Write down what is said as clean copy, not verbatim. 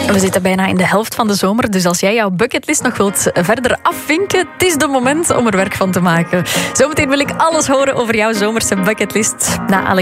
We zitten bijna in de helft van de zomer, dus als jij jouw bucketlist nog wilt verder afvinken, het is de moment om er werk van te maken. Zometeen wil ik alles horen over jouw zomerse bucketlist. Na Alex